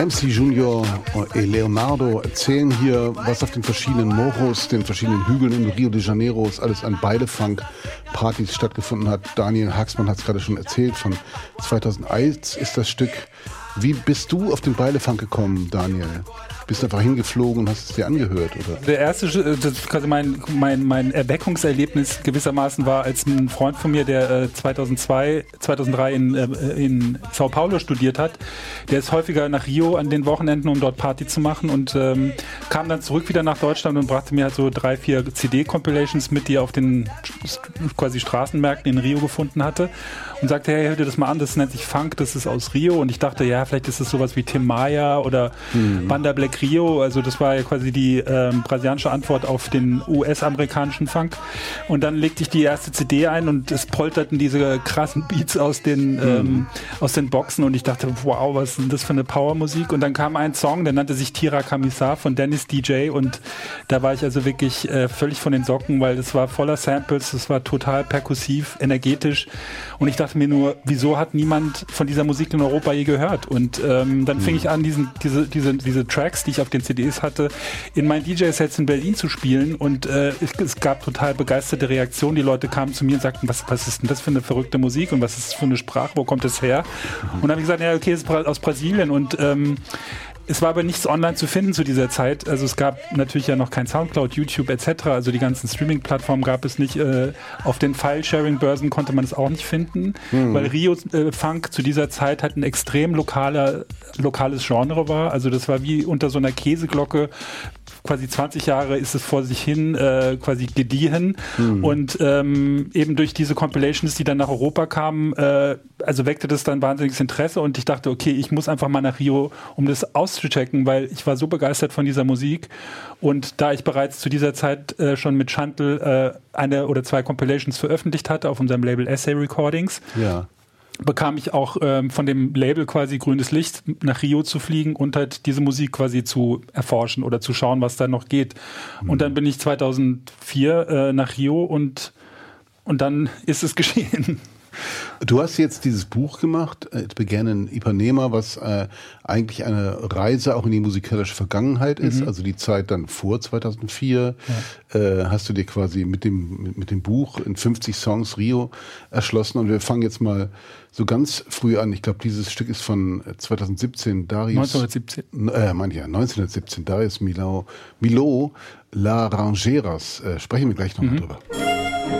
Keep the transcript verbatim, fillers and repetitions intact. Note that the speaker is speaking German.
M C Junior und Leonardo erzählen hier, was auf den verschiedenen Morros, den verschiedenen Hügeln in Rio de Janeiro alles an Beilefunk-Partys stattgefunden hat. Daniel Haaksmann hat es gerade schon erzählt, von zweitausendeins ist das Stück. Wie bist du auf den Beilefunk gekommen, Daniel? Bist du einfach hingeflogen und hast es dir angehört, oder? Der erste, das quasi mein, mein, mein Erweckungserlebnis gewissermaßen war, als ein Freund von mir, der äh, zweitausendzwei, zweitausenddrei in, äh, in Sao Paulo studiert hat, der ist häufiger nach Rio an den Wochenenden, um dort Party zu machen, und ähm, kam dann zurück wieder nach Deutschland und brachte mir halt so drei, vier C D-Compilations mit, die er auf den quasi Straßenmärkten in Rio gefunden hatte, und sagte, hey, hör dir das mal an, das nennt sich Funk, das ist aus Rio, und ich dachte, ja, vielleicht ist das sowas wie Tim Maya oder mhm. Banda Black Rio, also das war ja quasi die ähm, brasilianische Antwort auf den U S-amerikanischen Funk, und dann legte ich die erste C D ein und es polterten diese krassen Beats aus den, mhm. ähm, aus den Boxen, und ich dachte, wow, was ist denn das für eine Powermusik, und dann kam ein Song, der nannte sich Tira Camisar von Dennis D J, und da war ich also wirklich äh, völlig von den Socken, weil das war voller Samples, das war total perkussiv, energetisch, und ich dachte mir nur, wieso hat niemand von dieser Musik in Europa je gehört? Und ähm, dann fing ich an, diesen, diese, diese, diese Tracks, die ich auf den C Ds hatte, in meinen D J-Sets in Berlin zu spielen, und äh, es, es gab total begeisterte Reaktionen. Die Leute kamen zu mir und sagten, was, was ist denn das für eine verrückte Musik und was ist das für eine Sprache, wo kommt das her? Und dann habe ich gesagt, ja, okay, es ist aus Brasilien, und ähm, es war aber nichts online zu finden zu dieser Zeit. Also es gab natürlich ja noch kein Soundcloud, YouTube et cetera. Also die ganzen Streaming-Plattformen gab es nicht. Äh, auf den File-Sharing-Börsen konnte man es auch nicht finden, mhm. weil Rio äh, Funk zu dieser Zeit halt ein extrem lokaler, lokales Genre war. Also das war wie unter so einer Käseglocke. Quasi zwanzig Jahre ist es vor sich hin äh, quasi gediehen, mhm. und ähm, eben durch diese Compilations, die dann nach Europa kamen, äh, also weckte das dann wahnsinniges Interesse, und ich dachte, okay, ich muss einfach mal nach Rio, um das auszuchecken, weil ich war so begeistert von dieser Musik, und da ich bereits zu dieser Zeit äh, schon mit Chantal äh, eine oder zwei Compilations veröffentlicht hatte auf unserem Label Essay Recordings, ja. bekam ich auch ähm, von dem Label quasi grünes Licht, nach Rio zu fliegen und halt diese Musik quasi zu erforschen oder zu schauen, was da noch geht. Mhm. Und dann bin ich zweitausendvier äh, nach Rio, und, und dann ist es geschehen. Du hast jetzt dieses Buch gemacht, It Began in Ipanema, was äh, eigentlich eine Reise auch in die musikalische Vergangenheit ist, mhm. also die Zeit dann vor zweitausendvier. Ja. Äh, hast du dir quasi mit dem, mit dem Buch in fünfzig Songs Rio erschlossen, und wir fangen jetzt mal so ganz früh an. Ich glaube, dieses Stück ist von zweitausendsiebzehn, Darius... neunzehnhundertsiebzehn. Äh, meine ich ja, neunzehnhundertsiebzehn, Darius Milhaud, Milhaud, La Rangeras. Äh, sprechen wir gleich nochmal mhm. drüber.